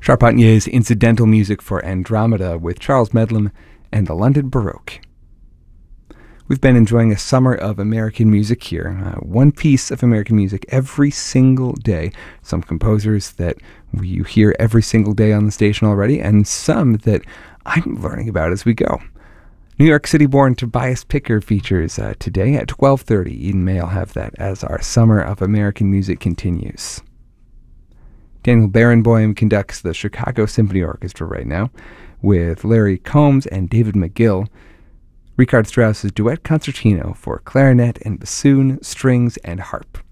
Charpentier's incidental music for Andromeda with Charles Medlam and the London Baroque. We've been enjoying a summer of American music here, one piece of American music every single day. Some composers that you hear every single day on the station already, and some that I'm learning about as we go. New York City-born Tobias Picker features today at 12:30. Eden May will have that as our summer of American music continues. Daniel Barenboim conducts the Chicago Symphony Orchestra right now with Larry Combs and David McGill. Richard Strauss's Duet Concertino for clarinet and bassoon, strings, and harp.